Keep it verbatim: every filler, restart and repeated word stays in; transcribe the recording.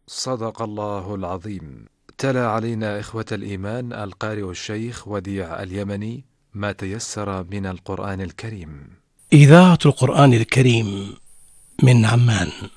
صدق الله العظيم. تلا علينا إخوة الإيمان القارئ الشيخ وديع اليمني ما تيسر من القرآن الكريم. إذاعة القرآن الكريم من عمان.